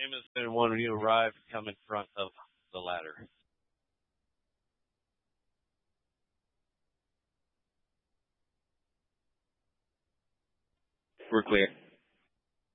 Amos and when you arrive, come in front of the ladder. We're clear.